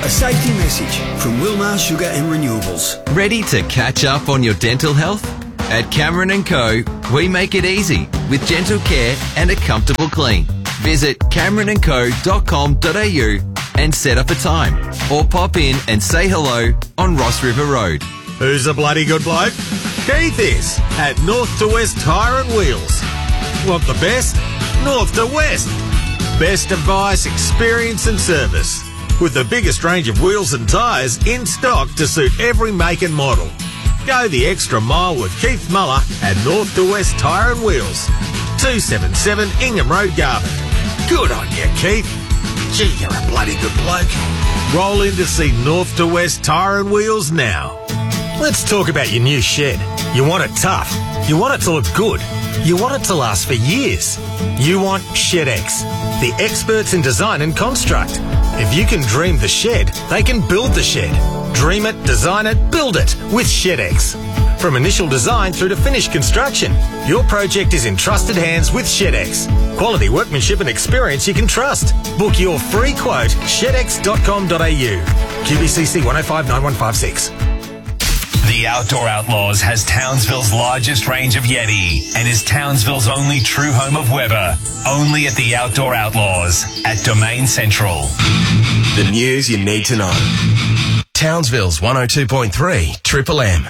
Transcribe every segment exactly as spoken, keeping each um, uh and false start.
A safety message from Wilmar Sugar and Renewables. Ready to catch up on your dental health? At Cameron and Co, we make it easy with gentle care and a comfortable clean. Visit cameron and co dot com dot a u and set up a time, or pop in and say hello on Ross River Road. Who's a bloody good bloke? Keith is at North to West Tyre and Wheels. Want the best? North to West. Best advice, experience and service. With the biggest range of wheels and tyres in stock to suit every make and model. Go the extra mile with Keith Muller at North to West Tyre and Wheels. two seventy-seven Ingham Road, Garvin. Good on you, Keith. Gee, you're a bloody good bloke. Roll in to see North to West Tyre and Wheels now. Let's talk about your new shed. You want it tough. You want it to look good. You want it to last for years. You want ShedX, the experts in design and construct. If you can dream the shed, they can build the shed. Dream it, design it, build it with ShedX. From initial design through to finished construction, your project is in trusted hands with ShedX. Quality workmanship and experience you can trust. Book your free quote, shed x dot com dot a u. Q B C C one oh five nine one five six. The Outdoor Outlaws has Townsville's largest range of Yeti and is Townsville's only true home of Weber. Only at the Outdoor Outlaws at Domain Central. The news you need to know. Townsville's one oh two point three Triple M.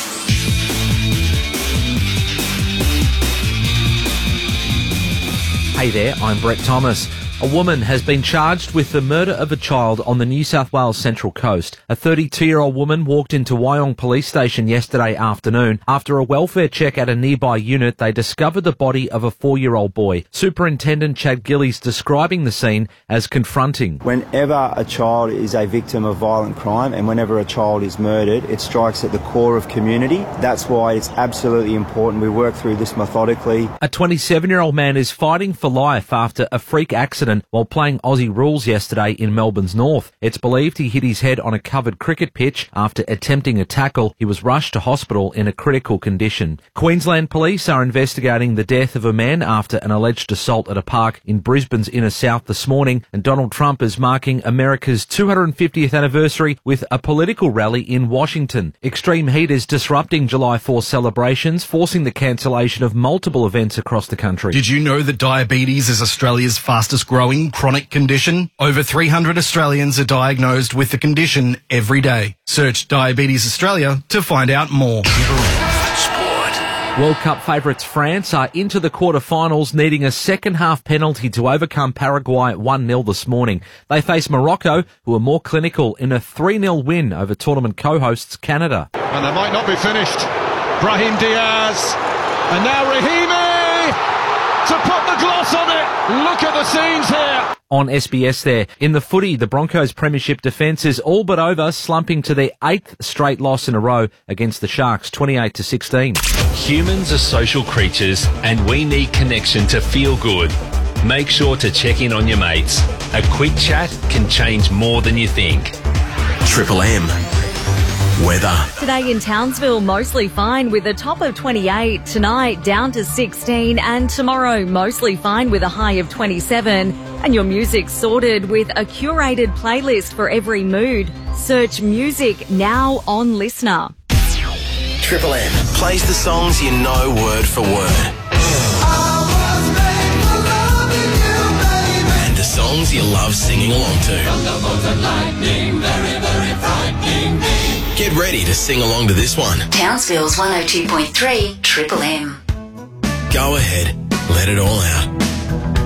Hey there, I'm Brett Thomas. A woman has been charged with the murder of a child on the New South Wales Central Coast. A thirty-two-year-old woman walked into Wyong Police Station yesterday afternoon. After a welfare check at a nearby unit, they discovered the body of a four-year-old boy. Superintendent Chad Gillies describing the scene as confronting. Whenever a child is a victim of violent crime and whenever a child is murdered, it strikes at the core of community. That's why it's absolutely important we work through this methodically. A twenty-seven-year-old man is fighting for life after a freak accident while playing Aussie rules yesterday in Melbourne's north. It's believed he hit his head on a covered cricket pitch after attempting a tackle. He was rushed to hospital in a critical condition. Queensland police are investigating the death of a man after an alleged assault at a park in Brisbane's inner south this morning, and Donald Trump is marking America's two hundred fiftieth anniversary with a political rally in Washington. Extreme heat is disrupting July fourth celebrations, forcing the cancellation of multiple events across the country. Did you know that diabetes is Australia's fastest growing growing chronic condition? Over three hundred Australians are diagnosed with the condition every day. Search Diabetes Australia to find out more. World Cup favourites France are into the quarter-finals, needing a second-half penalty to overcome Paraguay one nil this morning. They face Morocco, who are more clinical, in a three nil win over tournament co-hosts Canada. And they might not be finished. Brahim Diaz, and now Rahimi to put the gloss on it. Look at the scenes here. On S B S there. In the footy, the Broncos' premiership defence is all but over, slumping to their eighth straight loss in a row against the Sharks, twenty-eight to sixteen. Humans are social creatures and we need connection to feel good. Make sure to check in on your mates. A quick chat can change more than you think. Triple M. Weather. Today in Townsville, mostly fine with a top of twenty-eight. Tonight, down to sixteen. And tomorrow, mostly fine with a high of twenty-seven. And your music's sorted with a curated playlist for every mood. Search music now on Listener. Triple M plays the songs you know word for word. And the songs you love singing along to. Thunderbolt and lightning, very, very frightening me. Get ready to sing along to this one. Townsville's one oh two point three Triple M. Go ahead, let it all out.